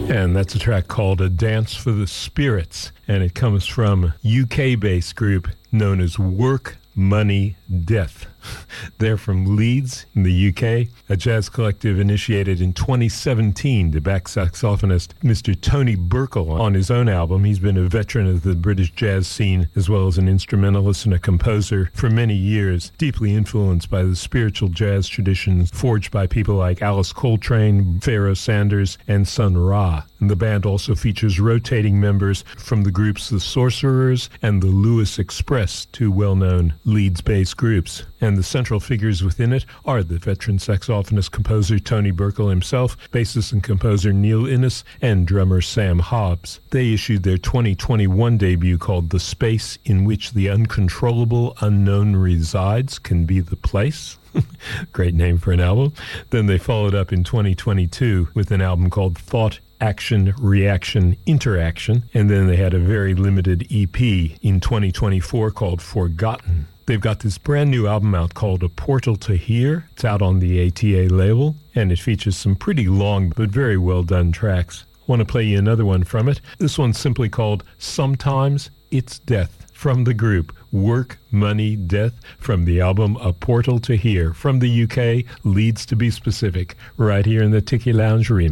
And that's a track called A Dance for the Spirits, and it comes from UK-based group known as Work, Money, Death. They're from Leeds in the UK, a jazz collective initiated in 2017 to back saxophonist Mr. Tony Burkle on his own album. He's been a veteran of the British jazz scene as well as an instrumentalist and a composer for many years, deeply influenced by the spiritual jazz traditions forged by people like Alice Coltrane, Pharoah Sanders, and Sun Ra. And the band also features rotating members from the groups The Sorcerers and the Lewis Express, two well-known Leeds-based groups. And the central figures within it are the veteran saxophonist-composer Tony Burkle himself, bassist and composer Neil Innes, and drummer Sam Hobbs. They issued their 2021 debut called The Space in Which the Uncontrollable Unknown Resides Can Be the Place. Great name for an album. Then they followed up in 2022 with an album called Thought, Action, Reaction, Interaction. And then they had a very limited EP in 2024 called Forgotten. They've got this brand new album out called A Portal to Here. It's out on the ATA label, and it features some pretty long but very well done tracks. I want to play you another one from it. This one's simply called Sometimes It's Death, from the group Work, Money, Death, from the album A Portal to Here, from the UK, Leeds to be specific, right here in the Tiki Lounge remix.